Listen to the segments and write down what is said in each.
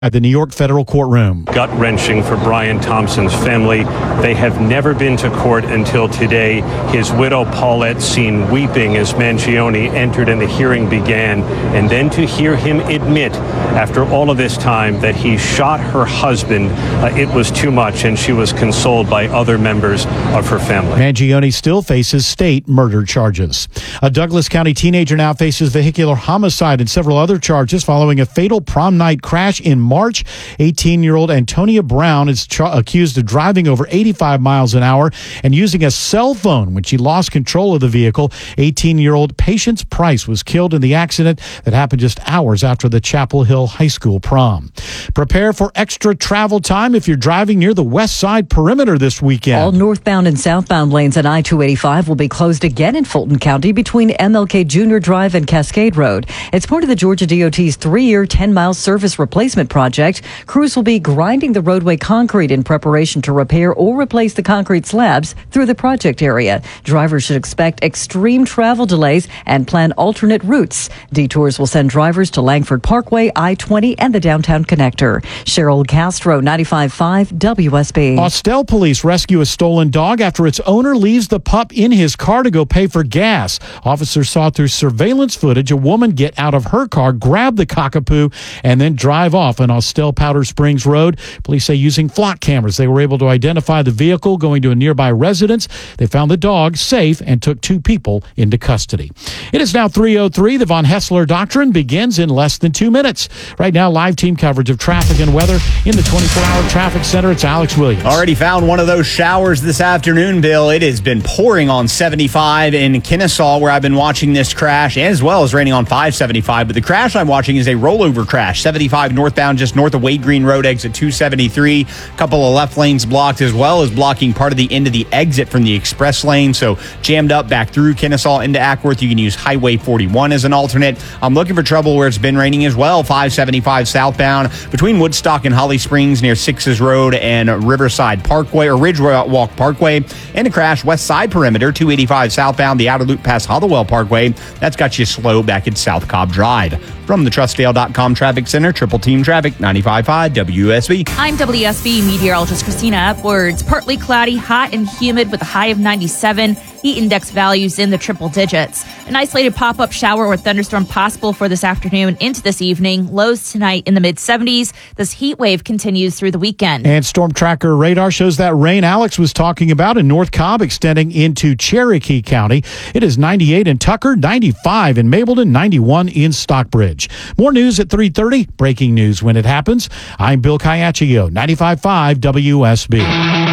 At the New York federal courtroom. Gut-wrenching for Brian Thompson's family. They have never been to court until today. His widow, Paulette, seen weeping as Mangione entered and the hearing began. And then to hear him admit, after all of this time, that he shot her husband, it was too much, and she was consoled by other members of her family. Mangione still faces state murder charges. A Douglas County teenager now faces vehicular homicide and several other charges following a fatal prom night crash in March. 18-year-old Antonia Brown is accused of driving over 85 miles an hour and using a cell phone when she lost control of the vehicle. 18-year-old Patience Price was killed in the accident that happened just hours after the Chapel Hill High School prom. Prepare for extra travel time if you're driving near the West Side Perimeter this weekend. All northbound and southbound lanes at I-285 will be closed again in Fulton County between MLK Jr. Drive and Cascade Road. It's part of the Georgia DOT's 3-year, 10-mile service replacement project. Crews will be grinding the roadway concrete in preparation to repair or replace the concrete slabs through the project area. Drivers should expect extreme travel delays and plan alternate routes. Detours will send drivers to Langford Parkway, I-20, and the downtown connector. Cheryl Castro, 95.5 WSB. Austell police rescue a stolen dog after its owner leaves the pup in his car to go pay for gas. Officers saw through surveillance footage a woman get out of her car, grab the cockapoo, and then drive off on Austell Powder Springs Road. Police say using flock cameras, they were able to identify the vehicle going to a nearby residence. They found the dog safe and took 2 people into custody. It is now 3:03. The Von Hessler Doctrine begins in less than 2 minutes. Right now, live team coverage of traffic and weather in the 24-hour traffic center. It's Alex Williams. Already found one of those showers this afternoon, Bill. It has been pouring on 75 in Kennesaw, where I've been watching this crash, as well as raining on 575. But the crash I'm watching is a rollover crash. 75 northbound, just north of Wade Green Road, exit 273. A couple of left lanes blocked, as well as blocking part of the end of the exit from the express lane. So jammed up back through Kennesaw into Ackworth. You can use Highway 41 as an alternate. I'm looking for trouble where it's been raining as well. 575 southbound between Woodstock and Holly Springs near Sixes Road and Riverside Parkway or Ridgewalk Parkway. And a crash west side perimeter, 285 southbound, the outer loop past Hollowell Parkway. That's got you slow back at South Cobb Drive. From the TrustDale.com Traffic Center, Triple Team Traffic, 95.5 WSB. I'm WSB meteorologist Christina Upwards. Partly cloudy, hot and humid with a high of 97. Heat index values in the triple digits. An isolated pop-up shower or thunderstorm possible for this afternoon into this evening. Lows tonight in the mid-70s. This heat wave continues through the weekend. And Storm Tracker radar shows that rain Alex was talking about in North Cobb extending into Cherokee County. It is 98 in Tucker, 95 in Mableton, 91 in Stockbridge. More news at 3:30. Breaking news when it happens. I'm Bill Caiaccio, 95.5 WSB.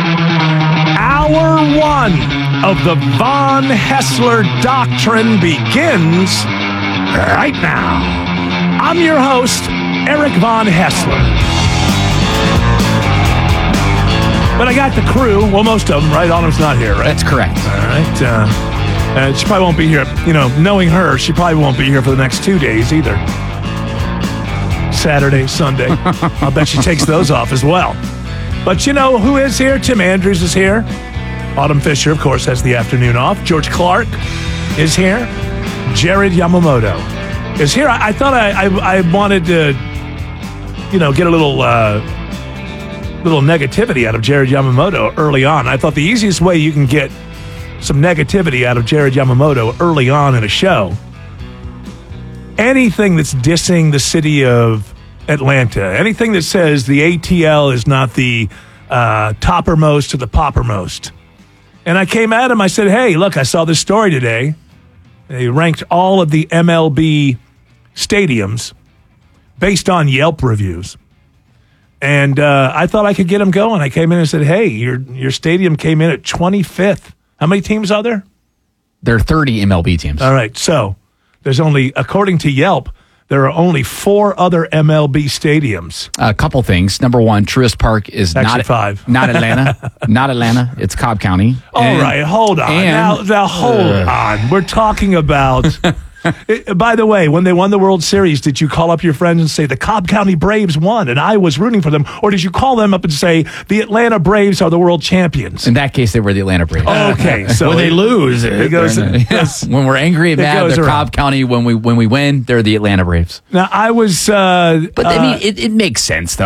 Hour 1 of the Von Hessler Doctrine begins right now. I'm your host, Eric Von Hessler. But I got the crew. Well, most of them, right? Autumn's not here, right? That's correct. All right. She probably won't be here. You know, knowing her, she probably won't be here for the next 2 days either. Saturday, Sunday. I'll bet she takes those off as well. But you know who is here? Tim Andrews is here. Autumn Fisher, of course, has the afternoon off. George Clark is here. Jared Yamamoto is here. I thought I wanted to, get a little negativity out of Jared Yamamoto early on. I thought the easiest way you can get some negativity out of Jared Yamamoto early on in a show, anything that's dissing the city of Atlanta, anything that says the ATL is not the toppermost or the poppermost. And I came at him, I said, hey, look, I saw this story today. They ranked all of the MLB stadiums based on Yelp reviews. And I thought I could get him going. I came in and said, hey, your stadium came in at 25th. How many teams are there? There are 30 MLB teams. All right, so there's only, according to Yelp, there are only 4 other MLB stadiums. A couple things. Number one, Truist Park is actually 5. Not Atlanta. Not Atlanta. It's Cobb County. All right, hold on. Now hold on. We're talking about By the way, when they won the World Series, did you call up your friends and say the Cobb County Braves won and I was rooting for them? Or did you call them up and say the Atlanta Braves are the world champions? In that case, they were the Atlanta Braves. Okay, so when they lose, it goes. When we're angry and mad, goes they're around. Cobb County. When we win, they're the Atlanta Braves. Now I was. But I mean, it makes sense though.